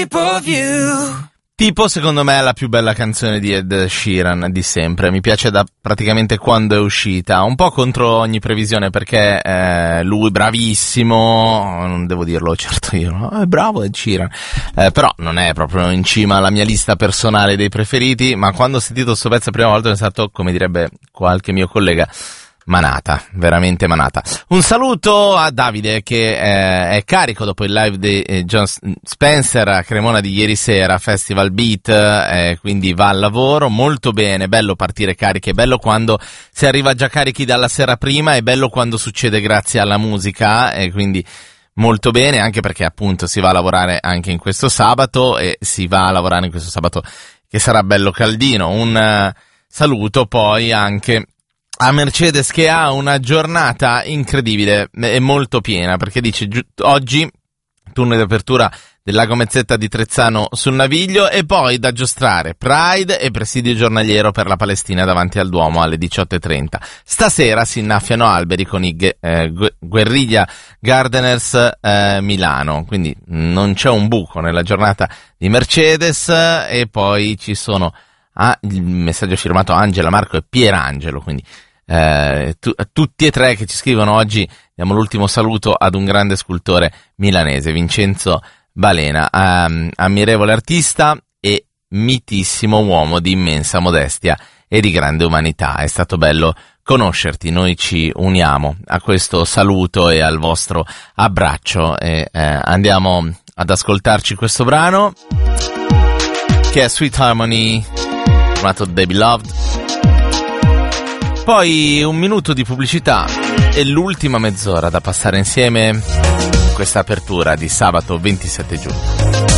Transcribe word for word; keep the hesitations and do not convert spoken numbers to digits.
shape of you. Tipo, secondo me, è la più bella canzone di Ed Sheeran di sempre. Mi piace da praticamente quando è uscita. Un po' contro ogni previsione, perché eh, lui bravissimo, non devo dirlo certo io, no? È bravo Ed Sheeran, eh, però non è proprio in cima alla mia lista personale dei preferiti. Ma quando ho sentito sto pezzo la prima volta è stato, come direbbe qualche mio collega, manata, veramente manata. Un saluto a Davide che eh, è carico dopo il live di eh, John Spencer a Cremona di ieri sera, Festival Beat, eh, quindi va al lavoro, molto bene, bello partire carichi, è bello quando si arriva già carichi dalla sera prima, è bello quando succede grazie alla musica, e quindi molto bene, anche perché appunto si va a lavorare anche in questo sabato, e si va a lavorare in questo sabato che sarà bello caldino. Un uh, saluto poi anche a Mercedes, che ha una giornata incredibile e molto piena, perché dice gi- oggi turno di apertura del Lago Mezzetta di Trezzano sul Naviglio, e poi da giostrare Pride e presidio giornaliero per la Palestina davanti al Duomo alle diciotto e trenta. Stasera si innaffiano alberi con i ge- eh, Guerriglia Gardeners eh, Milano, quindi non c'è un buco nella giornata di Mercedes. E poi ci sono ah, il messaggio firmato Angela, Marco e Pierangelo, quindi eh, tu, tutti e tre che ci scrivono oggi. Diamo l'ultimo saluto ad un grande scultore milanese, Vincenzo Balena, um, ammirevole artista e mitissimo uomo di immensa modestia e di grande umanità. È stato bello conoscerti, noi ci uniamo a questo saluto e al vostro abbraccio, e eh, andiamo ad ascoltarci questo brano che è Sweet Harmony, chiamato The Beloved. Poi un minuto di pubblicità e l'ultima mezz'ora da passare insieme in questa apertura di sabato ventisette giugno.